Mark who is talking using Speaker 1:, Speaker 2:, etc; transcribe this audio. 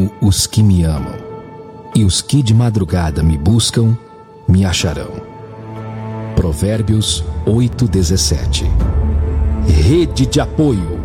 Speaker 1: amo os que me amam, e os que de madrugada me buscam, me acharão. Provérbios 8:17. Rede de apoio.